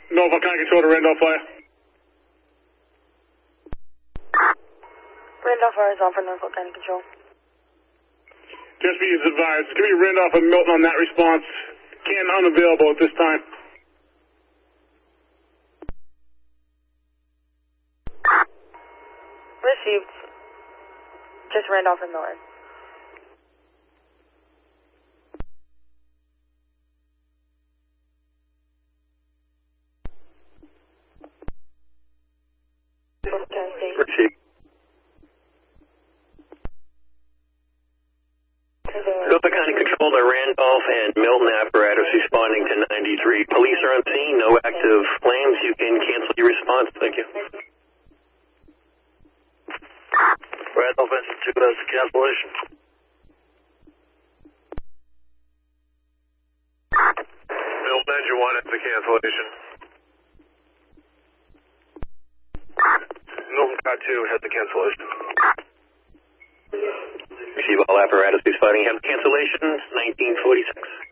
Norfolk County Control to Randolph Fire. Randolph Fire is on for Norfolk County Control. Just be advised. Give me Randolph and Milton on that response. Can unavailable at this time. Received. Just Randolph and Miller. Received. Norfolk County Control to Randolph and Milton apparatus responding to 93. Police are on scene, no active flames. You can cancel your response. Thank you. Randolph Institute has a cancellation. Milton Engine 1 has a cancellation. Milton Car 2 has a cancellation. Receive all apparatus responding. Have cancellation 1946.